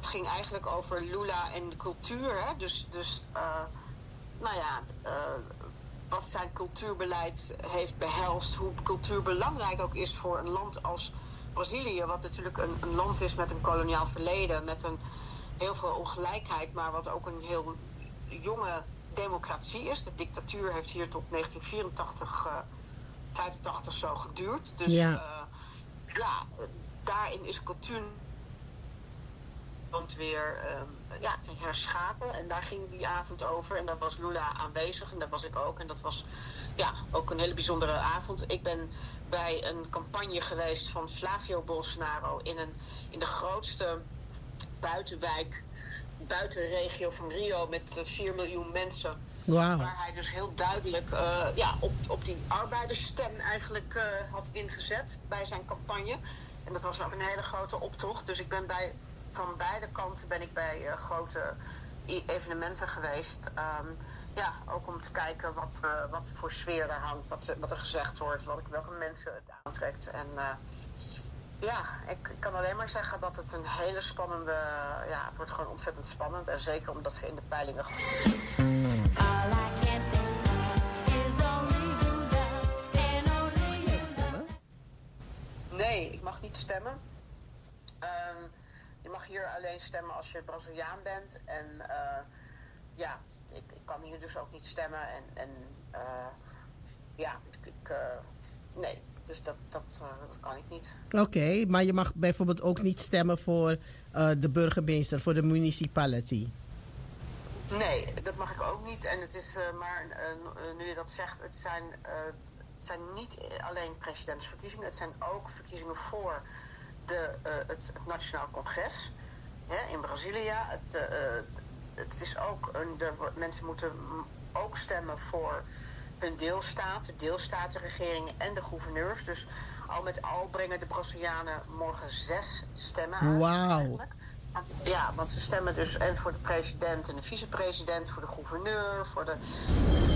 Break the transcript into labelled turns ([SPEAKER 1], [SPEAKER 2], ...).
[SPEAKER 1] dat ging eigenlijk over Lula en de cultuur. Hè? Dus wat zijn cultuurbeleid heeft behelst. Hoe cultuur belangrijk ook is voor een land als Brazilië. Wat natuurlijk een land is met een koloniaal verleden. Met heel veel ongelijkheid. Maar wat ook een heel jonge democratie is. De dictatuur heeft hier tot 1984, 85 zo geduurd. Dus daarin is cultuur weer te herschapen. En daar ging die avond over. En daar was Lula aanwezig. En daar was ik ook. En dat was ook een hele bijzondere avond. Ik ben bij een campagne geweest van Flavio Bolsonaro in de grootste buitenregio van Rio met 4 miljoen mensen.
[SPEAKER 2] Wow.
[SPEAKER 1] Waar hij dus heel duidelijk op die arbeidersstem eigenlijk had ingezet bij zijn campagne. En dat was ook een hele grote optocht. Dus ik ben van beide kanten ben ik bij grote evenementen geweest. Ook om te kijken wat voor sfeer er hangt, wat er gezegd wordt, welke mensen het aantrekt. En ik kan alleen maar zeggen dat het een hele spannende... het wordt gewoon ontzettend spannend. En zeker omdat ze in de peilingen... Nee, ik mag niet stemmen. Je mag hier alleen stemmen als je Braziliaan bent. En ik kan hier dus ook niet stemmen. Nee. Dus dat kan ik niet.
[SPEAKER 2] Oké, maar je mag bijvoorbeeld ook niet stemmen voor de burgemeester, voor de municipality?
[SPEAKER 1] Nee, dat mag ik ook niet. En het is nu je dat zegt, het zijn niet alleen presidentsverkiezingen. Het zijn ook verkiezingen voor het Nationaal Congres in Brazilië. Het is ook mensen moeten ook stemmen voor hun deelstaat, de deelstatenregeringen en de gouverneurs. Dus al met al brengen de Brazilianen morgen 6 stemmen uit.
[SPEAKER 2] Wauw.
[SPEAKER 1] Want ze stemmen dus en voor de president en de vicepresident, voor de gouverneur, voor de